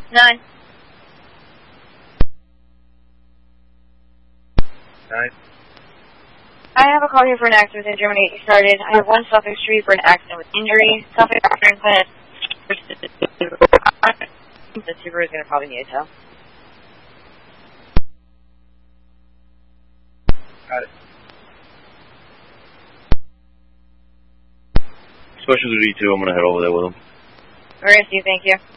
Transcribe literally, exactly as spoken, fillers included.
Nine. Nine. I have a call here for an accident within Germany started. I have one Suffolk Street for an accident with injury. Suffolk Street Clinic. The Subaru is going to probably need a tow. Got it. Special Duty two, I'm going to head over there with him. All right, Steve, thank you.